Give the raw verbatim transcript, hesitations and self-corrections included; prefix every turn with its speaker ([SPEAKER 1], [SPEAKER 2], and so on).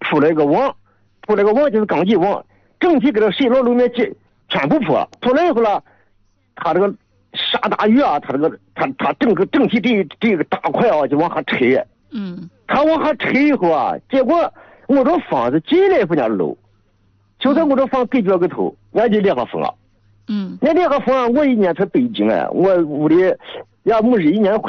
[SPEAKER 1] 铺了一个网，铺了个网就是钢筋网，整体给这水牢里面全全部铺了，铺了以后了，他这个下大雨啊，他这个他他整个整体这这个大块啊就往下吹，
[SPEAKER 2] 嗯，
[SPEAKER 1] 他往下吹以后啊，结果我这房子进来一户家楼，就在我这房对角个头，俺就裂开风了。
[SPEAKER 2] 嗯，
[SPEAKER 1] 那裂开风啊，我一年才北京哎，我屋里也没是一年。